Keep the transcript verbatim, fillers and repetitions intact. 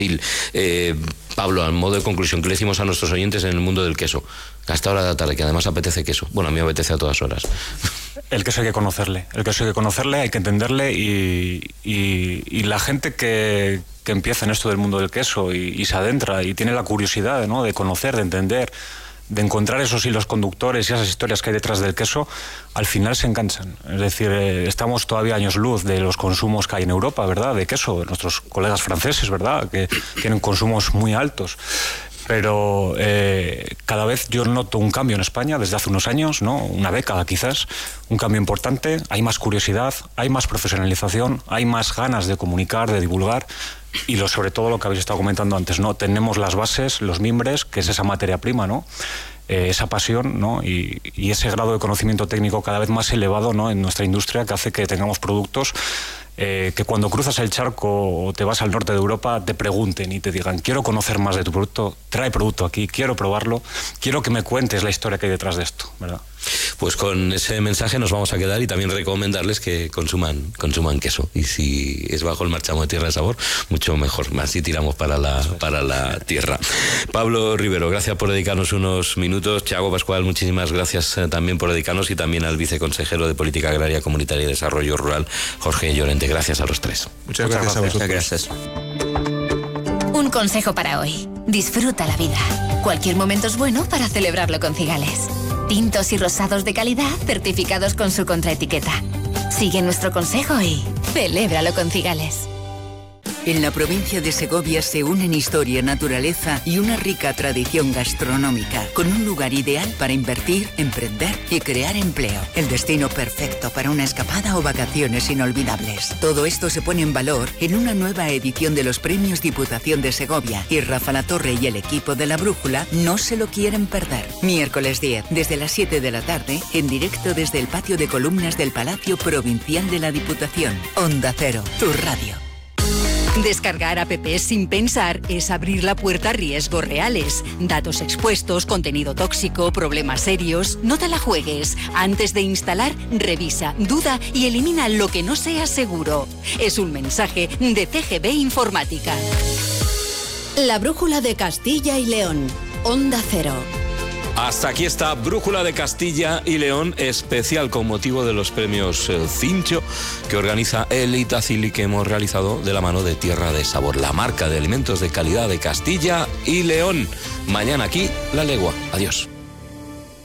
Y, eh, Pablo, al modo de conclusión, ¿qué le decimos a nuestros oyentes en el mundo del queso? A esta hora de la tarde, que además apetece queso. Bueno, a mí me apetece a todas horas. El queso hay que conocerle, el queso hay que conocerle, hay que entenderle y, y, y la gente que, que empieza en esto del mundo del queso y, y se adentra y tiene la curiosidad, ¿no?, de conocer, de entender, de encontrar esos hilos conductores y esas historias que hay detrás del queso, al final se enganchan. Es decir, eh, estamos todavía años luz de los consumos que hay en Europa, ¿verdad?, de queso, nuestros colegas franceses, ¿verdad?, que tienen consumos muy altos. Pero eh, cada vez yo noto un cambio en España desde hace unos años, ¿no?, una década quizás, un cambio importante, hay más curiosidad, hay más profesionalización, hay más ganas de comunicar, de divulgar y lo, sobre todo lo que habéis estado comentando antes, ¿no?, tenemos las bases, los mimbres, que es esa materia prima, ¿no?, eh, esa pasión, ¿no?, y, y ese grado de conocimiento técnico cada vez más elevado, ¿no?, en nuestra industria, que hace que tengamos productos Eh, que cuando cruzas el charco o te vas al norte de Europa te pregunten y te digan: quiero conocer más de tu producto, trae producto aquí, quiero probarlo, quiero que me cuentes la historia que hay detrás de esto, ¿verdad? Pues con ese mensaje nos vamos a quedar y también recomendarles que consuman consuman queso, y si es bajo el marchamo de Tierra de Sabor, mucho mejor, así tiramos para la, para la tierra. Pablo Rivero, gracias por dedicarnos unos minutos. Thiago Pascual, muchísimas gracias eh, también por dedicarnos, y también al viceconsejero de Política Agraria, Comunitaria y Desarrollo Rural, Jorge Llorente. Gracias a los tres. Muchas, Muchas gracias, gracias a vosotros. Gracias. Un consejo para hoy: disfruta la vida. Cualquier momento es bueno para celebrarlo con Cigales. Tintos y rosados de calidad, certificados con su contraetiqueta. Sigue nuestro consejo y celébralo con Cigales. En la provincia de Segovia se unen historia, naturaleza y una rica tradición gastronómica, con un lugar ideal para invertir, emprender y crear empleo. El destino perfecto para una escapada o vacaciones inolvidables. Todo esto se pone en valor en una nueva edición de los Premios Diputación de Segovia, y Rafa Latorre y el equipo de La Brújula no se lo quieren perder. Miércoles diez, desde las siete de la tarde, en directo desde el patio de columnas del Palacio Provincial de la Diputación. Onda Cero, tu radio. Descargar apps sin pensar es abrir la puerta a riesgos reales. Datos expuestos, contenido tóxico, problemas serios. No te la juegues. Antes de instalar, revisa, duda y elimina lo que no sea seguro. Es un mensaje de C G B Informática. La Brújula de Castilla y León. Onda Cero. Hasta aquí está Brújula de Castilla y León, especial con motivo de los premios eh, Cincho, que organiza el Itacil y que hemos realizado de la mano de Tierra de Sabor, la marca de alimentos de calidad de Castilla y León. Mañana aquí, La Legua. Adiós.